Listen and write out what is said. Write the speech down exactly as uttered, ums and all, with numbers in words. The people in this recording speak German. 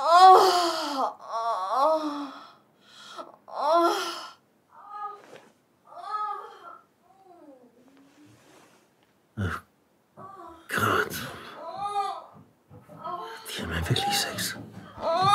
Oh, oh, oh. Gott. Die haben ja wirklich Sex.